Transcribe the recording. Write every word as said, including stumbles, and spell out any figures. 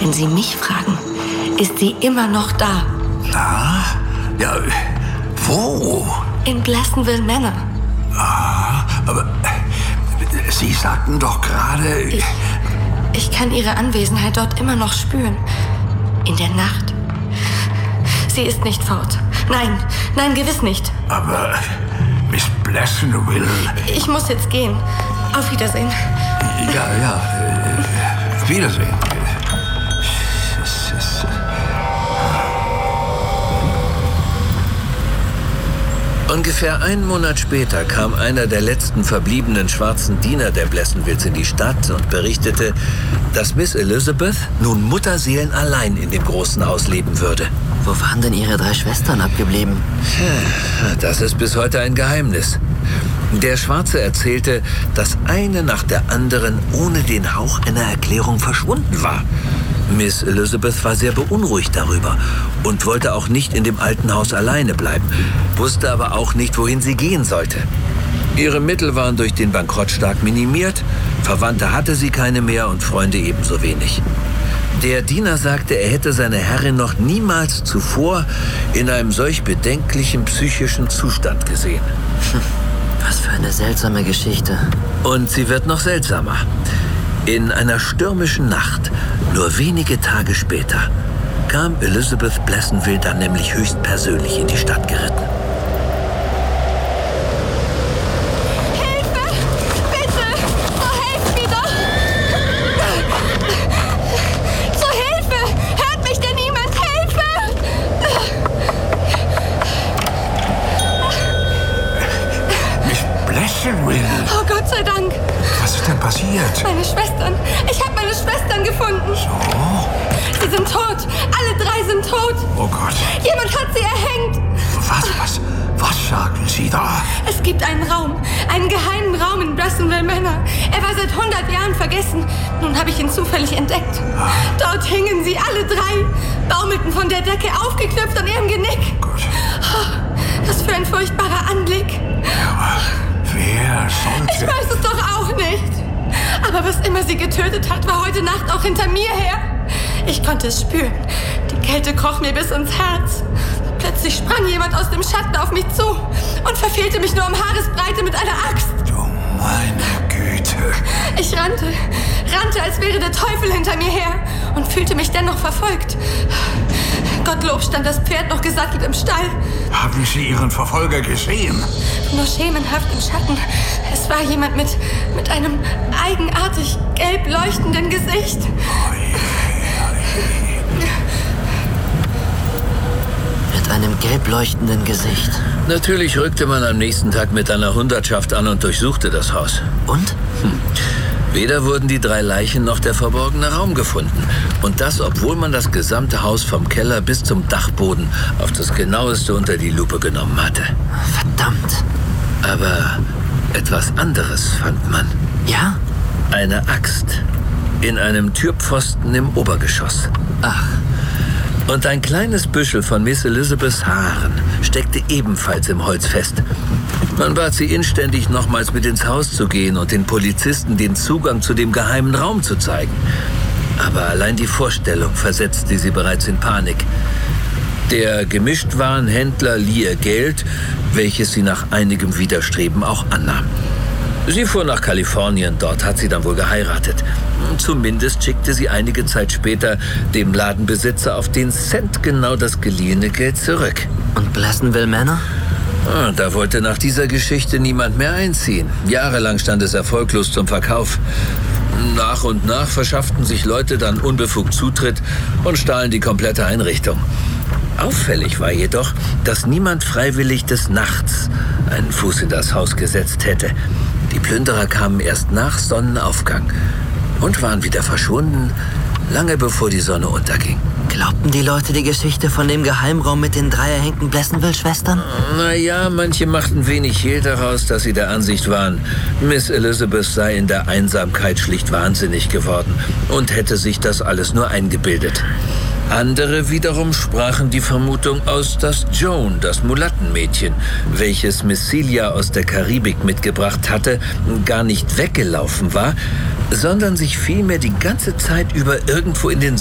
Wenn Sie mich fragen, ist sie immer noch da. Na? Ja, wo? In Pleasantville Manor. Ah, aber Sie sagten doch gerade... Ich, ich kann ihre Anwesenheit dort immer noch spüren. In der Nacht. Sie ist nicht fort. Nein, nein, gewiss nicht. Aber Miss Pleasantville... Ich muss jetzt gehen. Auf Wiedersehen. Ja, ja. Äh, Wiedersehen. Es ist... Ungefähr einen Monat später kam einer der letzten verbliebenen schwarzen Diener der Pleasantvilles in die Stadt und berichtete, dass Miss Elizabeth nun mutterseelenallein in dem großen Haus leben würde. Wo waren denn Ihre drei Schwestern abgeblieben? Das ist bis heute ein Geheimnis. Der Schwarze erzählte, dass eine nach der anderen ohne den Hauch einer Erklärung verschwunden war. Miss Elizabeth war sehr beunruhigt darüber und wollte auch nicht in dem alten Haus alleine bleiben, wusste aber auch nicht, wohin sie gehen sollte. Ihre Mittel waren durch den Bankrott stark minimiert, Verwandte hatte sie keine mehr und Freunde ebenso wenig. Der Diener sagte, er hätte seine Herrin noch niemals zuvor in einem solch bedenklichen psychischen Zustand gesehen. Was für eine seltsame Geschichte. Und sie wird noch seltsamer. In einer stürmischen Nacht, nur wenige Tage später, kam Elizabeth Pleasantville dann nämlich höchstpersönlich in die Stadt geritten. Hilfe! Bitte! Oh, helft mir doch! Zur Hilfe! Hört mich denn niemand? Hilfe! Miss Pleasantville! Oh, Gott sei Dank! Was ist denn passiert? Meine Schwestern! Ich habe meine Schwestern gefunden! So? Sie sind tot! Alle drei sind tot! Oh Gott. Jemand hat sie erhängt! Was, was, was sagen Sie da? Es gibt einen Raum, einen geheimen Raum in Pleasantville Manor. Er war seit hundert Jahren vergessen. Nun habe ich ihn zufällig entdeckt. Dort hingen sie alle drei, baumelten von der Decke aufgeknöpft an ihrem Genick. Gott. Was für ein furchtbarer Anblick. Aber wer sollte... Ich weiß es doch auch nicht. Aber was immer sie getötet hat, war heute Nacht auch hinter mir her. Ich konnte es spüren. Die Kälte kroch mir bis ins Herz. Plötzlich sprang jemand aus dem Schatten auf mich zu und verfehlte mich nur um Haaresbreite mit einer Axt. Du meine Güte. Ich rannte, rannte, als wäre der Teufel hinter mir her und fühlte mich dennoch verfolgt. Gottlob stand das Pferd noch gesattelt im Stall. Haben Sie Ihren Verfolger gesehen? Nur schemenhaft im Schatten. Es war jemand mit, mit einem eigenartig gelb leuchtenden Gesicht. Mit einem gelb leuchtenden Gesicht. Natürlich rückte man am nächsten Tag mit einer Hundertschaft an und durchsuchte das Haus. Und? Hm. Weder wurden die drei Leichen noch der verborgene Raum gefunden. Und das, obwohl man das gesamte Haus vom Keller bis zum Dachboden auf das Genaueste unter die Lupe genommen hatte. Verdammt. Aber etwas anderes fand man. Ja? Eine Axt in einem Türpfosten im Obergeschoss. Ach. Und ein kleines Büschel von Miss Elizabeths Haaren steckte ebenfalls im Holz fest. Man bat sie inständig, nochmals mit ins Haus zu gehen und den Polizisten den Zugang zu dem geheimen Raum zu zeigen. Aber allein die Vorstellung versetzte sie bereits in Panik. Der Gemischtwarenhändler lieh ihr Geld, welches sie nach einigem Widerstreben auch annahm. Sie fuhr nach Kalifornien, dort hat sie dann wohl geheiratet. Zumindest schickte sie einige Zeit später dem Ladenbesitzer auf den Cent genau das geliehene Geld zurück. Und Pleasantville Manor? Ah, da wollte nach dieser Geschichte niemand mehr einziehen. Jahrelang stand es erfolglos zum Verkauf. Nach und nach verschafften sich Leute dann unbefugt Zutritt und stahlen die komplette Einrichtung. Auffällig war jedoch, dass niemand freiwillig des Nachts einen Fuß in das Haus gesetzt hätte. Die Plünderer kamen erst nach Sonnenaufgang und waren wieder verschwunden, lange bevor die Sonne unterging. Glaubten die Leute die Geschichte von dem Geheimraum mit den drei erhängten Pleasantville-Schwestern? Naja, manche machten wenig Hehl daraus, dass sie der Ansicht waren, Miss Elizabeth sei in der Einsamkeit schlicht wahnsinnig geworden und hätte sich das alles nur eingebildet. Andere wiederum sprachen die Vermutung aus, dass Joan, das Mulattenmädchen, welches Miss Celia aus der Karibik mitgebracht hatte, gar nicht weggelaufen war, sondern sich vielmehr die ganze Zeit über irgendwo in den